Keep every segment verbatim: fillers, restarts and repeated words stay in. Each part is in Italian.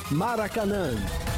Maracanã.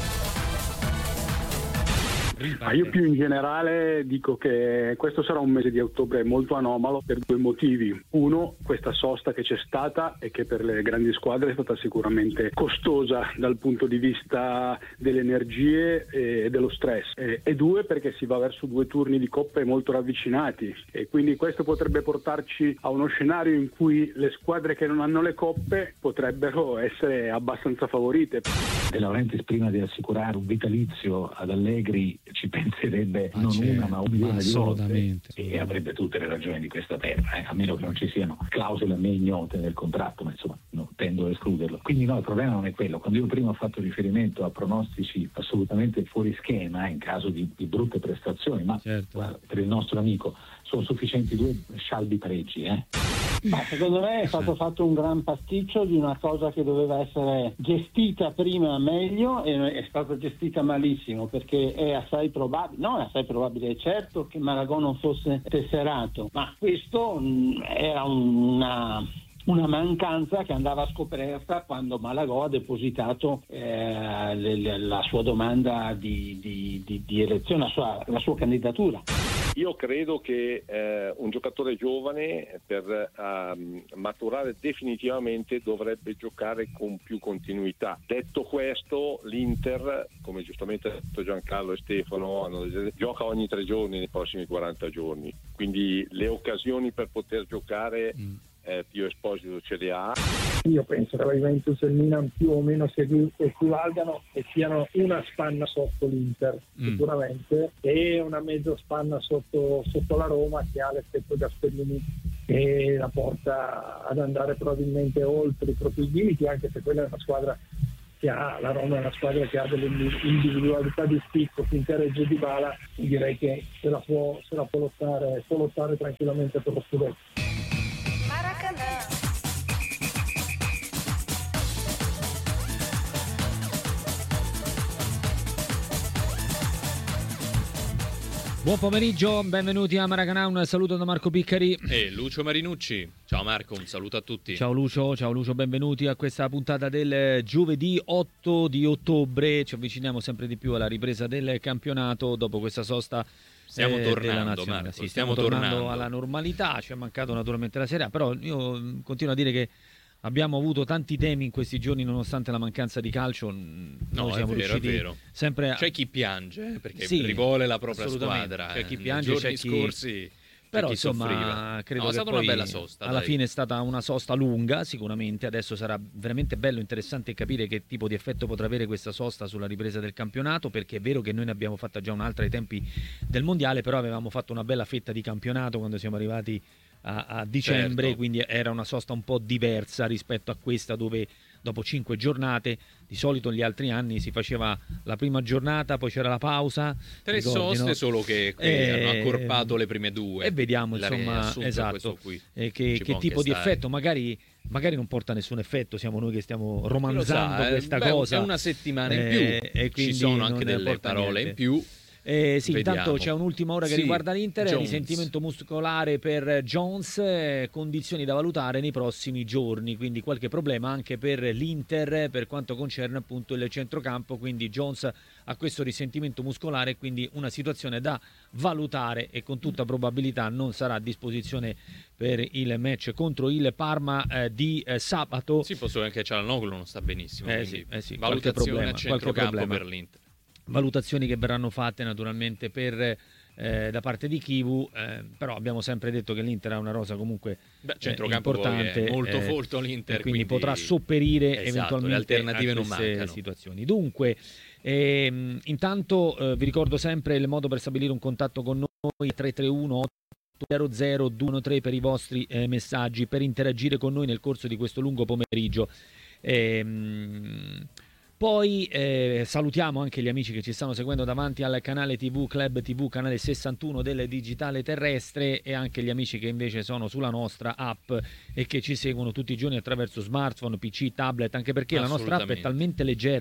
Ma io più in generale dico che questo sarà un mese di ottobre molto anomalo per due motivi. Uno, questa sosta che c'è stata e che per le grandi squadre è stata sicuramente costosa dal punto di vista delle energie e dello stress. E, e due, perché si va verso due turni di coppe molto ravvicinati e quindi questo potrebbe portarci a uno scenario in cui le squadre che non hanno le coppe potrebbero essere abbastanza favorite. De Laurentiis, prima di assicurare un vitalizio ad Allegri, ci penserebbe ah, non una ma un milione di volte e avrebbe tutte le ragioni di questa terra, eh? A meno che non ci siano clausole a me ignote nel contratto, ma insomma no, tendo a escluderlo. Quindi no, il problema non è quello. Quando io prima ho fatto riferimento a pronostici assolutamente fuori schema eh, in caso di, di brutte prestazioni, ma certo. Guarda, per il nostro amico sono sufficienti due scialbi pareggi, eh? Ma secondo me è stato fatto un gran pasticcio di una cosa che doveva essere gestita prima meglio e è stata gestita malissimo, perché è assai probabile, no è assai probabile, è certo che Malagò non fosse tesserato, ma questo mh, era una... una mancanza che andava scoperta quando Malagò ha depositato eh, le, le, la sua domanda di, di, di, di elezione, la sua, la sua candidatura. Io credo che eh, un giocatore giovane per uh, maturare definitivamente dovrebbe giocare con più continuità. Detto questo, l'Inter, come giustamente ha detto Giancarlo e Stefano, hanno, gioca ogni tre giorni nei prossimi quaranta giorni, quindi le occasioni per poter giocare mm. Eh, Pio Esposito ce le ha. Io penso che la Juventus e il Milan più o meno si equivalgano e siano una spanna sotto l'Inter mm. sicuramente, e una mezza spanna sotto, sotto la Roma, che ha l'effetto Gasperini e la porta ad andare probabilmente oltre i propri limiti, anche se quella è una squadra che ha, la Roma è una squadra che ha delle individualità di spicco. Finché regge Dybala, direi che se la può, se la può lottare, può lottare tranquillamente per lo scudetto. Buon pomeriggio, benvenuti a Maracanã, un saluto da Marco Piccari e Lucio Marinucci. Ciao Marco, un saluto a tutti. Ciao Lucio, ciao Lucio, benvenuti a questa puntata del giovedì otto di ottobre. Ci avviciniamo sempre di più alla ripresa del campionato dopo questa sosta. Stiamo eh, tornando, Marco, sì, stiamo, stiamo tornando, tornando alla normalità. Ci è mancato naturalmente la Serie A, però io continuo a dire che abbiamo avuto tanti temi in questi giorni nonostante la mancanza di calcio. No, noi siamo è vero, riusciti è vero. sempre a... C'è chi piange perché sì, rivuole la propria squadra. C'è chi eh. piange, Nei c'è giorni chi... scorsi Però chi insomma soffriva. credo no, che è stata poi una bella sosta. Alla dai. fine è stata una sosta lunga sicuramente. Adesso sarà veramente bello, interessante capire che tipo di effetto potrà avere questa sosta sulla ripresa del campionato, perché è vero che noi ne abbiamo fatta già un'altra ai tempi del mondiale, però avevamo fatto una bella fetta di campionato quando siamo arrivati a, a dicembre, certo. Quindi era una sosta un po' diversa rispetto a questa, dove dopo cinque giornate, di solito gli altri anni si faceva la prima giornata, poi c'era la pausa. Tre ricordi, soste, no? solo che qui e... hanno accorpato le prime due. E vediamo La insomma esatto qui. E che, che tipo di effetto, magari, magari non porta nessun effetto, siamo noi che stiamo romanzando sa, questa beh, cosa. È una settimana in più, eh, e ci sono anche delle parole niente. in più. Eh, sì, Vediamo. intanto c'è un'ultima ora che sì, riguarda l'Inter, Jones. risentimento muscolare per Jones, eh, condizioni da valutare nei prossimi giorni, quindi qualche problema anche per l'Inter per quanto concerne appunto il centrocampo, quindi Jones ha questo risentimento muscolare, quindi una situazione da valutare e con tutta probabilità non sarà a disposizione per il match contro il Parma eh, di eh, sabato. Sì, posso anche Cialanoglu non sta benissimo, eh, quindi sì, eh sì, valutazione a centrocampo per l'Inter. Valutazioni che verranno fatte naturalmente per eh, da parte di Chivu, eh, però abbiamo sempre detto che l'Inter ha una rosa comunque Beh, centrocampo eh, importante, è molto eh, folto l'Inter, quindi, quindi potrà sopperire esatto, eventualmente le alternative a non queste mancano. situazioni. Dunque, ehm, intanto eh, vi ricordo sempre il modo per stabilire un contatto con noi: tre tre uno otto zero zero due uno tre per i vostri eh, messaggi, per interagire con noi nel corso di questo lungo pomeriggio. Ehm, Poi eh, salutiamo anche gli amici che ci stanno seguendo davanti al canale tivù Club tivù, canale sessantuno del digitale terrestre, e anche gli amici che invece sono sulla nostra app e che ci seguono tutti i giorni attraverso smartphone, P C, tablet, anche perché la nostra app è talmente leggera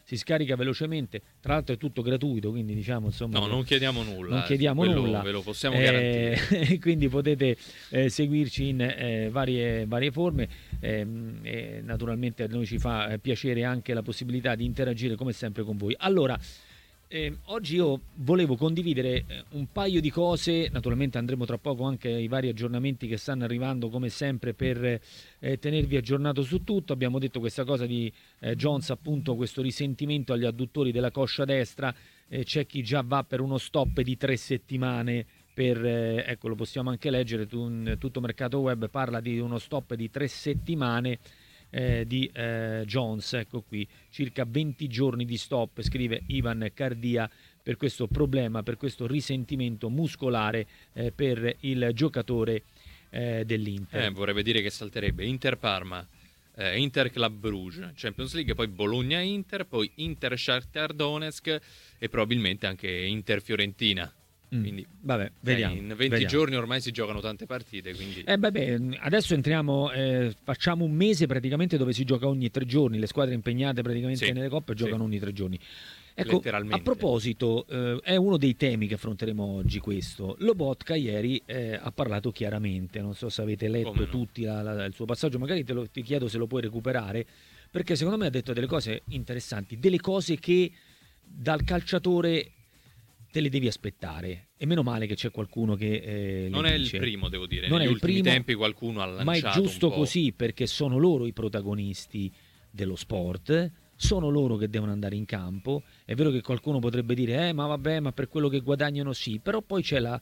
si scarica velocemente, tra l'altro è tutto gratuito, quindi diciamo insomma... No, non chiediamo nulla. Non chiediamo quello nulla. Ve lo possiamo eh, garantire. Quindi potete eh, seguirci in eh, varie, varie forme. Eh, eh, naturalmente a noi ci fa eh, piacere anche la possibilità di interagire come sempre con voi. Allora, Eh, oggi io volevo condividere eh, un paio di cose, naturalmente andremo tra poco anche ai vari aggiornamenti che stanno arrivando come sempre per eh, tenervi aggiornato su tutto. Abbiamo detto questa cosa di eh, Jones, appunto questo risentimento agli adduttori della coscia destra, eh, c'è chi già va per uno stop di tre settimane per, eh, ecco lo possiamo anche leggere, tu, tutto Mercato Web parla di uno stop di tre settimane Eh, di eh, Jones, ecco qui, circa venti giorni di stop, scrive Ivan Cardia, per questo problema, per questo risentimento muscolare eh, per il giocatore eh, dell'Inter. Eh, vorrebbe dire che salterebbe Inter Parma, eh, Inter Club Brugge, Champions League, poi Bologna Inter, poi Inter Shakhtar Donetsk e probabilmente anche Inter Fiorentina. Quindi, mm, vabbè, vediamo, eh, in venti vediamo. giorni ormai si giocano tante partite, quindi... Eh, vabbè, adesso entriamo, eh, facciamo un mese praticamente dove si gioca ogni tre giorni, le squadre impegnate praticamente sì, nelle coppe giocano sì. ogni tre giorni. Ecco, a proposito, eh, è uno dei temi che affronteremo oggi questo. Lobotka ieri eh, ha parlato chiaramente, non so se avete letto no? tutti la, la, il suo passaggio, magari te lo, ti chiedo se lo puoi recuperare, perché secondo me ha detto delle cose interessanti, delle cose che dal calciatore te le devi aspettare, e meno male che c'è qualcuno che eh, non le è dice. il primo, devo dire, non negli è il ultimi primo, tempi qualcuno ha lanciato ma è giusto un po'. così, perché sono loro i protagonisti dello sport, sono loro che devono andare in campo. È vero che qualcuno potrebbe dire eh ma vabbè, ma per quello che guadagnano sì, però poi c'è la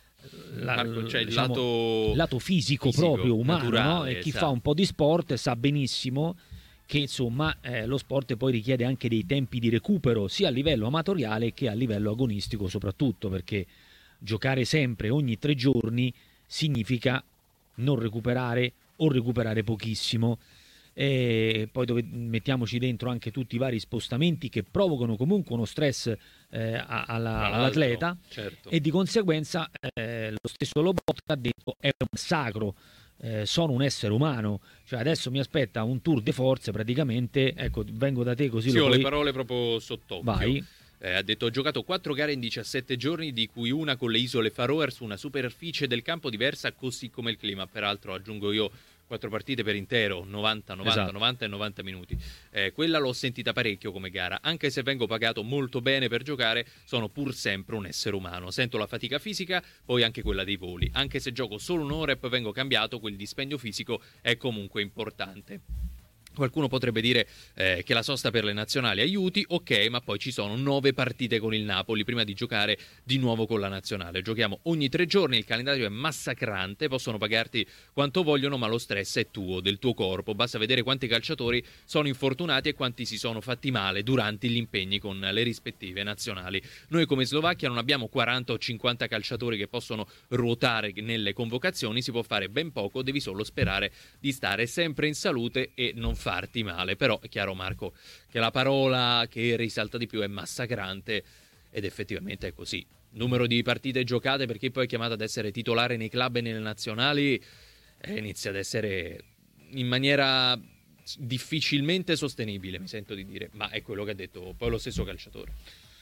La, Marco, c'è il diciamo, lato, lato fisico, fisico proprio umano, naturale, no? E chi esatto. fa un po' di sport sa benissimo che insomma eh, lo sport poi richiede anche dei tempi di recupero sia a livello amatoriale che a livello agonistico, soprattutto perché giocare sempre ogni tre giorni significa non recuperare o recuperare pochissimo. E poi dove mettiamoci dentro anche tutti i vari spostamenti che provocano comunque uno stress eh, alla, all'atleta, certo. E di conseguenza eh, lo stesso Lobotka ha detto è un sacro, eh, sono un essere umano, cioè adesso mi aspetta un tour de force praticamente, ecco vengo da te così sì, lo ho puoi... le parole proprio sott'occhio. Vai. Eh, ha detto ho giocato quattro gare in diciassette giorni, di cui una con le isole Faroe su una superficie del campo diversa così come il clima, peraltro aggiungo io quattro partite per intero, novanta, novanta, esatto. novanta e novanta minuti. Eh, quella l'ho sentita parecchio come gara, anche se vengo pagato molto bene per giocare, sono pur sempre un essere umano. Sento la fatica fisica, poi anche quella dei voli. Anche se gioco solo un'ora e poi vengo cambiato, quel dispendio fisico è comunque importante. Qualcuno potrebbe dire eh, che la sosta per le nazionali aiuti, ok, ma poi ci sono nove partite con il Napoli prima di giocare di nuovo con la nazionale. Giochiamo ogni tre giorni, il calendario è massacrante, possono pagarti quanto vogliono, ma lo stress è tuo, del tuo corpo. Basta vedere quanti calciatori sono infortunati e quanti si sono fatti male durante gli impegni con le rispettive nazionali. Noi come Slovacchia non abbiamo quaranta o cinquanta calciatori che possono ruotare nelle convocazioni, si può fare ben poco, devi solo sperare di stare sempre in salute e non farti male. Però è chiaro, Marco, che la parola che risalta di più è massacrante, ed effettivamente è così. Numero di partite giocate per chi poi è chiamato ad essere titolare nei club e nelle nazionali eh, inizia ad essere in maniera difficilmente sostenibile, mi sento di dire, ma è quello che ha detto poi lo stesso calciatore.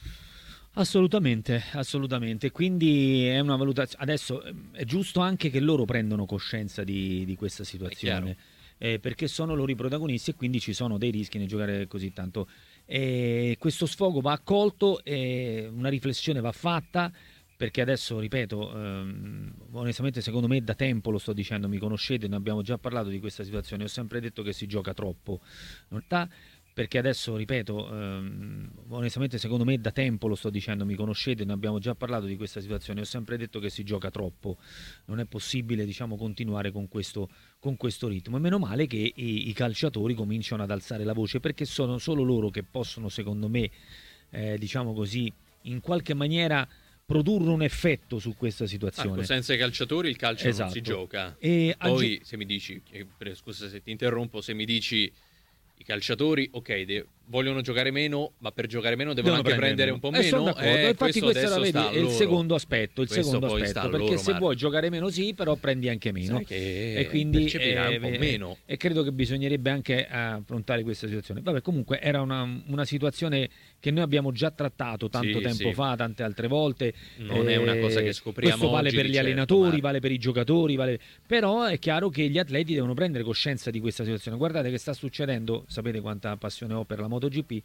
Assolutamente, assolutamente. Quindi è una valutazione. Adesso è giusto anche che loro prendano coscienza di, di questa situazione. Eh, perché sono loro i protagonisti e quindi ci sono dei rischi nel giocare così tanto. Eh, questo sfogo va accolto, eh, una riflessione va fatta, perché adesso, ripeto, ehm, onestamente secondo me da tempo lo sto dicendo, mi conoscete, ne abbiamo già parlato di questa situazione, ho sempre detto che si gioca troppo, non sta, perché adesso, ripeto, ehm, onestamente secondo me da tempo lo sto dicendo, mi conoscete, ne abbiamo già parlato di questa situazione, ho sempre detto che si gioca troppo, non è possibile, diciamo, continuare con questo, con questo ritmo, e meno male che i, i calciatori cominciano ad alzare la voce, perché sono solo loro che possono, secondo me, eh, diciamo così, in qualche maniera produrre un effetto su questa situazione. Marco, senza i calciatori il calcio esatto. non si gioca. E poi aggi- se mi dici, scusa se ti interrompo, se mi dici i calciatori, ok, de- vogliono giocare meno, ma per giocare meno devono, devono anche prendere meno. un po' eh, meno. Eh, Infatti questo, questo vedi, è il secondo aspetto, il questo secondo aspetto perché loro, se Marco. vuoi giocare meno sì, però prendi anche meno. E quindi eh, un po' meno. E credo che bisognerebbe anche affrontare questa situazione. Vabbè, comunque era una, una situazione che noi abbiamo già trattato tanto sì, tempo sì. fa, tante altre volte. Non eh, è una cosa che scopriamo questo vale oggi, per gli certo, allenatori, ma... vale per i giocatori, vale... però è chiaro che gli atleti devono prendere coscienza di questa situazione. Guardate che sta succedendo, sapete quanta passione ho per la MotoGP.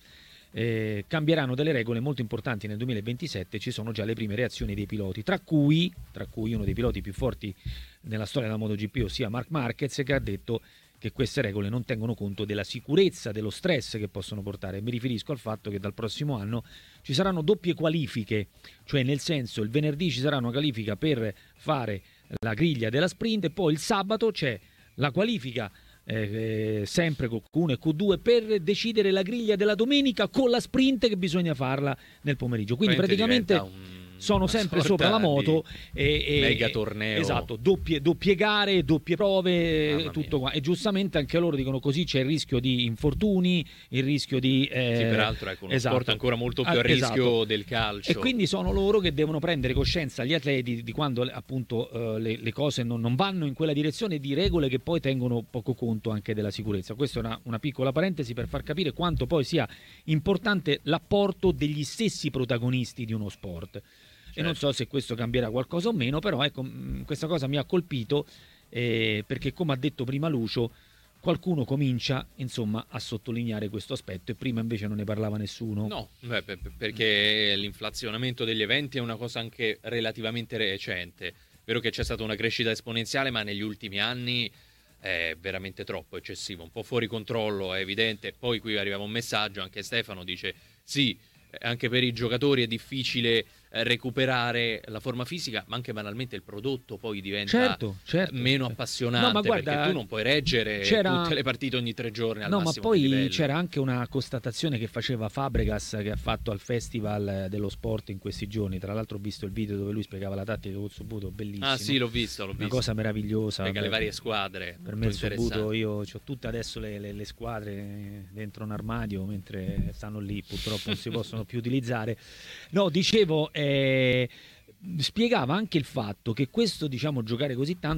Eh, cambieranno delle regole molto importanti nel duemilaventisette, ci sono già le prime reazioni dei piloti, tra cui, tra cui uno dei piloti più forti nella storia della MotoGP, ossia Marc Marquez, che ha detto che queste regole non tengono conto della sicurezza, dello stress che possono portare. Mi riferisco al fatto che dal prossimo anno ci saranno doppie qualifiche, cioè nel senso il venerdì ci sarà una qualifica per fare la griglia della sprint e poi il sabato c'è la qualifica Eh, eh, sempre con Q uno e Q due per decidere la griglia della domenica con la sprint che bisogna farla nel pomeriggio, quindi praticamente un... sono sempre sopra la moto e, e, mega torneo, esatto, doppie, doppie gare, doppie prove, tutto qua. E giustamente anche loro dicono così c'è il rischio di infortuni, il rischio di eh, sì, peraltro ecco, uno esatto. sport ancora molto più a rischio esatto. del calcio, e quindi sono loro che devono prendere coscienza, gli atleti, di quando appunto eh, le, le cose non, non vanno in quella direzione, di regole che poi tengono poco conto anche della sicurezza. Questa è una, una piccola parentesi per far capire quanto poi sia importante l'apporto degli stessi protagonisti di uno sport. E non so se questo cambierà qualcosa o meno, però ecco, questa cosa mi ha colpito eh, perché, come ha detto prima Lucio, qualcuno comincia insomma a sottolineare questo aspetto e prima invece non ne parlava nessuno. No, beh, perché l'inflazionamento degli eventi è una cosa anche relativamente recente. È vero che c'è stata una crescita esponenziale, ma negli ultimi anni è veramente troppo eccessivo, un po' fuori controllo, è evidente. Poi qui arriva un messaggio, anche Stefano dice sì, anche per i giocatori è difficile recuperare la forma fisica, ma anche banalmente il prodotto poi diventa certo, certo. meno appassionante, no, ma guarda, perché tu non puoi reggere c'era... tutte le partite ogni tre giorni al no, massimo ma poi livello. C'era anche una constatazione che faceva Fabregas, che ha fatto al Festival dello Sport in questi giorni. Tra l'altro ho visto il video dove lui spiegava la tattica col Subuto, bellissimo. Ah sì, l'ho visto, l'ho una visto. cosa meravigliosa. Spiega le varie squadre. Per me il Subuto, io ho tutte adesso le, le, le squadre dentro un armadio, mentre stanno lì, purtroppo non si possono più utilizzare. No, dicevo... Eh, spiegava anche il fatto che questo, diciamo, giocare così tanto